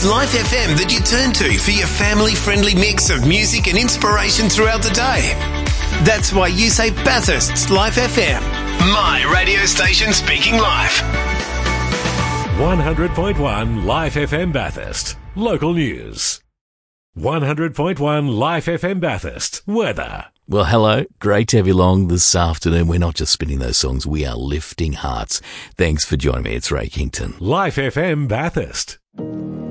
It's Life FM that you turn to for your family-friendly mix of music and inspiration throughout the day. That's why you say Bathurst's Life FM. My radio station speaking life. 100.1 Life FM Bathurst. Local news. 100.1 Life FM Bathurst. Weather. Well, hello. Great to have you along this afternoon. We're not just spinning those songs, we are lifting hearts. Thanks for joining me. It's Ray Kington. Life FM Bathurst.